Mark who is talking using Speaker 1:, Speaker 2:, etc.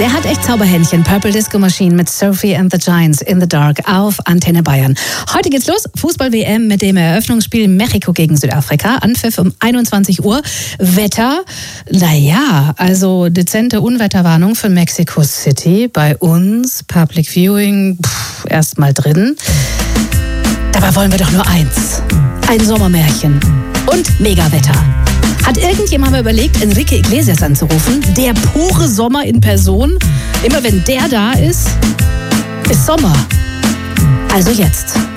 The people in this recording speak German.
Speaker 1: Der hat echt Zauberhändchen. Purple Disco Machine mit Sophie and the Giants in the Dark auf Antenne Bayern. Heute geht's los. Fußball-WM mit dem Eröffnungsspiel Mexiko gegen Südafrika. Anpfiff um 21 Uhr. Wetter, naja, also dezente Unwetterwarnung für Mexico City. Bei uns Public Viewing erstmal drin. Dabei wollen wir doch nur eins. Ein Sommermärchen und Megawetter. Hat irgendjemand mal überlegt, Enrique Iglesias anzurufen? Der pure Sommer in Person. Immer wenn der da ist, ist Sommer. Also jetzt.